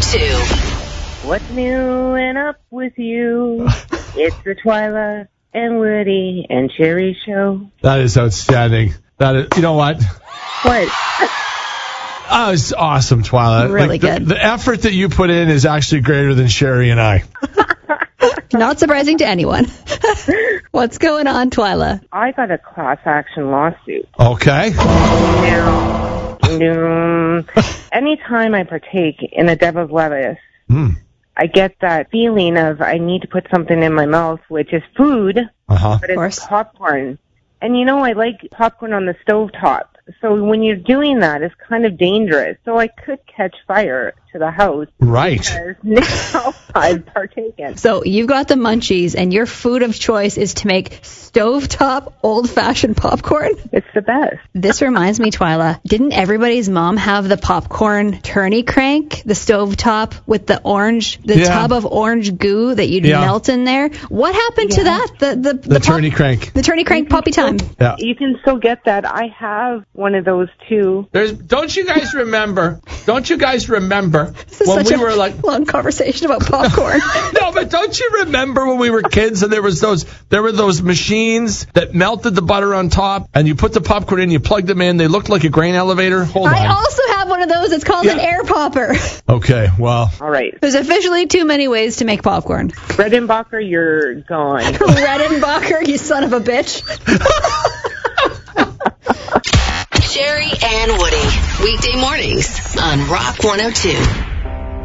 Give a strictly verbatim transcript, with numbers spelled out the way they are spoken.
two. What's new and up with you? It's the Twyla and Woody and Sherry show. That is outstanding. That is, you know what? What? Oh, it's awesome, Twyla. Really like, good. The, the effort that you put in is actually greater than Sherry and I. Not surprising to anyone. What's going on, Twyla? I got a class action lawsuit. Okay. Now, um, anytime I partake in a devil's lettuce, Mm. I get that feeling of I need to put something in my mouth, which is food, Uh-huh. but it's popcorn. And you know, I like popcorn on the stovetop. So when you're doing that, it's kind of dangerous. So I could catch fire to the house. Right. Because now I've partaken. So you've got the munchies, and your food of choice is to make stovetop old-fashioned popcorn? It's the best. This reminds me, Twyla, didn't everybody's mom have the popcorn tourney crank, the stovetop with the orange, the Yeah. tub of orange goo that you'd Yeah. melt in there? What happened to that? The the, The tourney crank. The tourney crank poppy time. Yeah. You can still get that. I have one of those too. There's, don't you guys remember? Don't you guys remember This is when such we a were like? long conversation about popcorn. No, but don't you remember when we were kids and there was those there were those machines that melted the butter on top and you put the popcorn in, you plugged them in, they looked like a grain elevator. Hold I on. also have one of those. It's called Yeah. an air popper. Okay, well. All right. There's officially too many ways to make popcorn. Redenbacher, you're gone. Redenbacher, you son of a bitch. Sherry and Woody. Weekday mornings on Rock one oh two.